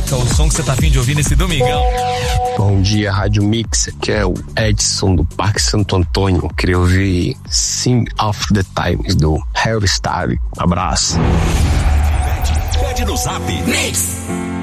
Caraca, o som que você tá afim de ouvir nesse domingão. Bom dia, Rádio Mix, que é o Edson do Parque Santo Antônio. Queria ouvir Sing of the Times do Harry Styles. Abraço. Pede no Zap. Mix.